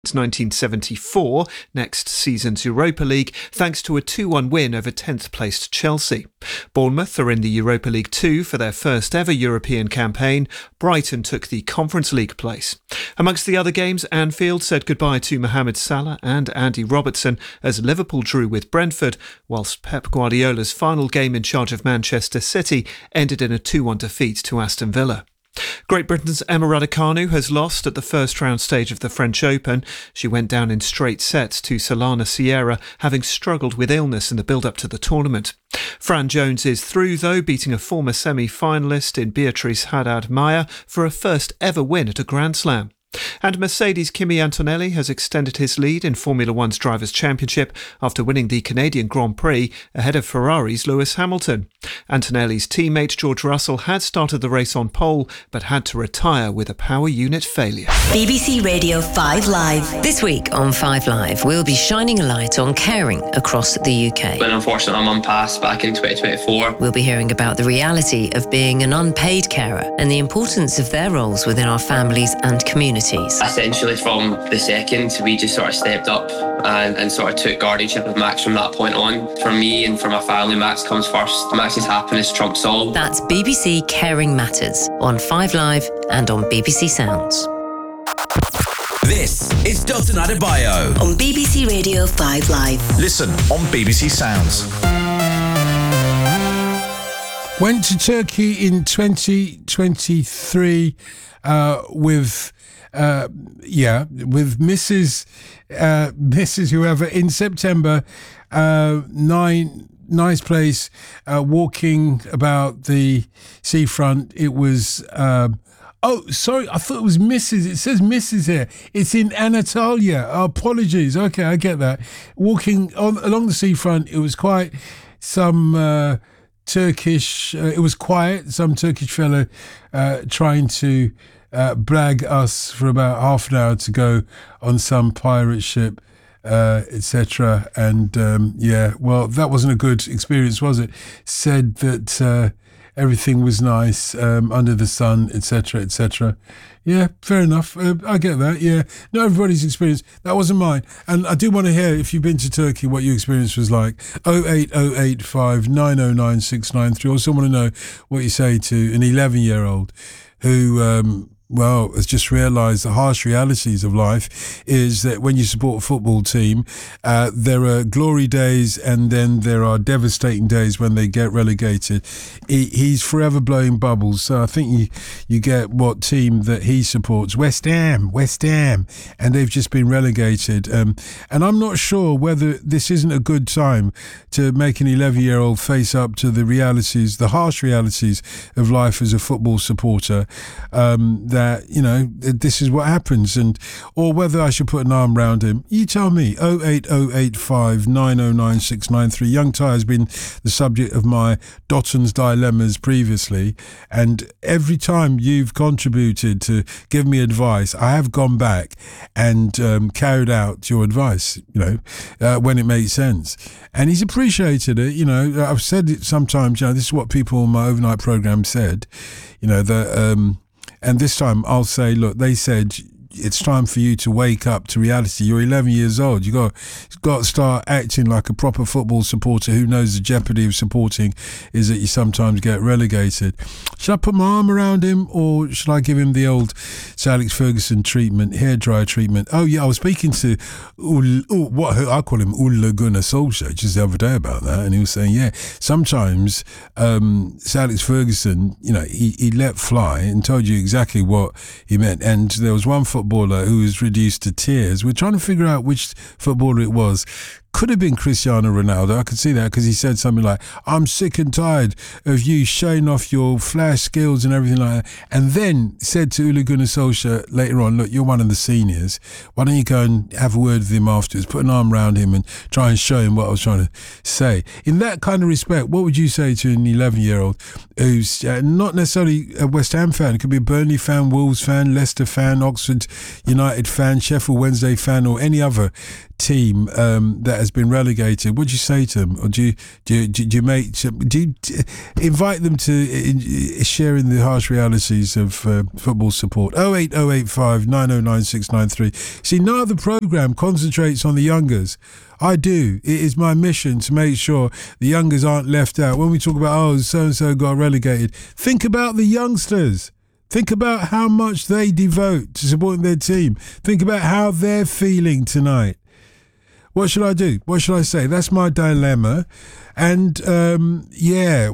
1974, next season's Europa League, thanks to a 2-1 win over 10th-placed Chelsea. Bournemouth are in the Europa League 2 for their first ever European campaign. Brighton took the Conference League place. Amongst the other games, Anfield said goodbye to Mohamed Salah and Andy Robertson as Liverpool drew with Brentford, whilst Pep Guardiola's final game in charge of Manchester City ended in a 2-1 defeat to Aston Villa. Great Britain's Emma Raducanu has lost at the first round stage of the French Open. She went down in straight sets to Solana Sierra, having struggled with illness in the build-up to the tournament. Fran Jones is through, though, beating a former semi-finalist in Beatrice Haddad-Maia for a first ever win at a Grand Slam. And Mercedes' Kimi Antonelli has extended his lead in Formula One's Drivers' Championship after winning the Canadian Grand Prix ahead of Ferrari's Lewis Hamilton. Antonelli's teammate George Russell had started the race on pole but had to retire with a power unit failure. BBC Radio 5 Live. This week on 5 Live, we'll be shining a light on caring across the UK. When unfortunately my mum passed back in 2024. We'll be hearing about the reality of being an unpaid carer and the importance of their roles within our families and communities. Essentially from the second, we just sort of stepped up and sort of took guardianship of Max from that point on. For me and for my family, Max comes first. Max's happiness trumps all. That's BBC Caring Matters on 5 Live and on BBC Sounds. This is Dalton Adebayo on BBC Radio 5 Live. Listen on BBC Sounds. Went to Turkey in 2023 with Mrs. whoever in September. Nice place, walking about the seafront. It was sorry, I thought it was Mrs. It says Mrs. here. It's in Anatolia. Apologies. Okay, I get that. Walking along the seafront, it was quite some Turkish. It was quiet. Some Turkish fellow trying to brag us for about half an hour to go on some pirate ship, etc. And well, that wasn't a good experience, was it? Said that everything was nice under the sun, etc., etc. Yeah, fair enough. I get that. Yeah, not everybody's experience. That wasn't mine. And I do want to hear, if you've been to Turkey, what your experience was like. 08085 909 693. Also want to know what you say to an 11-year-old who has just realised the harsh realities of life is that when you support a football team, there are glory days and then there are devastating days when they get relegated. He's forever blowing bubbles. So I think you get what team that he supports, West Ham, and they've just been relegated. And I'm not sure whether this isn't a good time to make an 11-year-old face up to the realities, the harsh realities of life as a football supporter, that, you know, this is what happens, or whether I should put an arm around him. You tell me. 08085 909 693. Young Ty has been the subject of my Dotton's dilemmas previously, and every time you've contributed to give me advice, I have gone back and carried out your advice, you know, when it made sense. And he's appreciated it. You know, I've said it sometimes, you know, this is what people on my overnight programme said, you know, that and this time I'll say, look, they said it's time for you to wake up to reality. You're 11 years old. You got to start acting like a proper football supporter who knows the jeopardy of supporting is that you sometimes get relegated. Should I put my arm around him, or should I give him the old Sir Alex Ferguson treatment, hairdryer treatment? Oh yeah, I was speaking to what I call him Ole Gunnar Solskjaer just the other day about that, and he was saying, yeah, sometimes Sir Alex Ferguson, you know, he let fly and told you exactly what he meant. And there was one footballer who was reduced to tears. We're trying to figure out which footballer it was. Could have been Cristiano Ronaldo. I could see that because he said something like, I'm sick and tired of you showing off your flash skills and everything like that. And then said to Ole Gunnar Solskjaer later on, look, you're one of the seniors. Why don't you go and have a word with him afterwards, put an arm around him and try and show him what I was trying to say. In that kind of respect, what would you say to an 11-year-old who's not necessarily a West Ham fan? It could be a Burnley fan, Wolves fan, Leicester fan, Oxford United fan, Sheffield Wednesday fan, or any other team that has been relegated, what do you say to them? Or do you invite them to share in the harsh realities of football support? 08085 909 693. See, now the programme concentrates on the youngers. I do. It is my mission to make sure the youngers aren't left out. When we talk about, so-and-so got relegated, think about the youngsters. Think about how much they devote to supporting their team. Think about how they're feeling tonight. What should I do? What should I say? That's my dilemma. And,